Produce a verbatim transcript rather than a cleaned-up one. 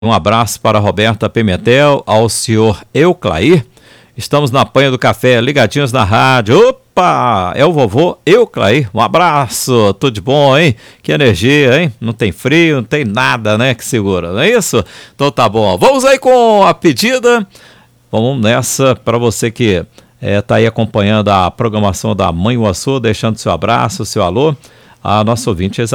Um abraço para a Roberta Pimentel, ao senhor Euclair. Estamos na Panha do Café, ligadinhos na rádio. Opa, é o vovô Euclair. Um abraço, tudo de bom, hein? Que energia, hein? Não tem frio, não tem nada, né, que segura, não é isso? Então tá bom. Vamos aí com a pedida. Vamos nessa para você que está aí acompanhando a programação da Mãe Uaçu, deixando seu abraço, seu alô. A nossa ouvinte